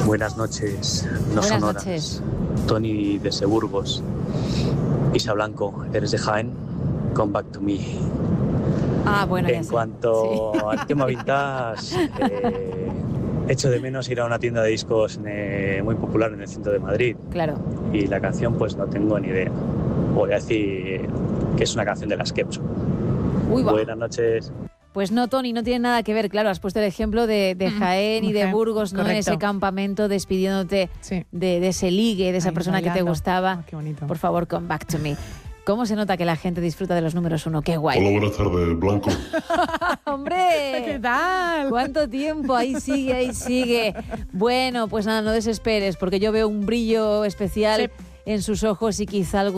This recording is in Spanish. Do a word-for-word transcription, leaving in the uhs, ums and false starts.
Buenas noches, no Buenas sonoras. noches. Tony desde Burgos. Isa Blanco, eres de Jaén. Come back to me. Ah, bueno, ya En sé. cuanto Sí. al tema vintage, eh, echo de menos ir a una tienda de discos eh, muy popular en el centro de Madrid. Claro. Y la canción, pues no tengo ni idea. Voy a decir que es una canción de las Kepso. Uy, va. Buenas noches. Pues no, Tony, no tiene nada que ver. Claro, has puesto el ejemplo de, de Jaén y de Jaén, Burgos, ¿no? En correcto. ese campamento, despidiéndote Sí. de, de ese ligue, de esa Ahí persona que te bailando. gustaba. Ah, qué bonito. Por favor, come back to me. ¿Cómo se nota que la gente disfruta de los números uno? ¡Qué guay! Hola, buenas tardes, Blanco. ¡Hombre! ¿Qué tal? ¿Cuánto tiempo? Ahí sigue, ahí sigue. Bueno, pues nada, no desesperes, porque yo veo un brillo especial Sí. en sus ojos y quizá algún